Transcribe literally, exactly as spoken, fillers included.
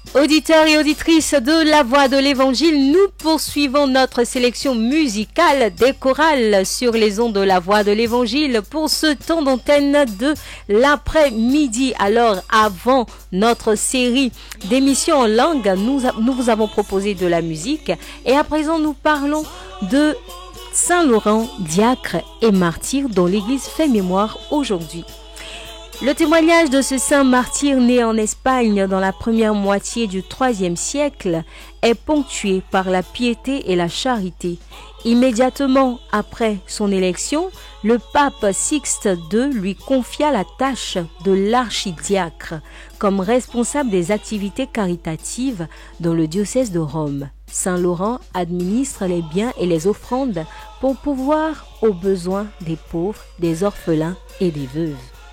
Auditeurs et auditrices de la Voix de l'Évangile, nous poursuivons notre sélection musicale des chorales sur les ondes de la Voix de l'Évangile pour ce temps d'antenne de l'après-midi. Alors, avant notre série d'émissions en langue, nous, nous vous avons proposé de la musique et à présent nous parlons de Saint Laurent, diacre et martyr dont l'Église fait mémoire aujourd'hui. Le témoignage de ce saint martyr né en Espagne dans la première moitié du troisième siècle est ponctué par la piété et la charité. Immédiatement après son élection, le pape Sixte deux lui confia la tâche de l'archidiacre comme responsable des activités caritatives dans le diocèse de Rome. Saint Laurent administre les biens et les offrandes pour pourvoir aux besoins des pauvres, des orphelins et des veuves.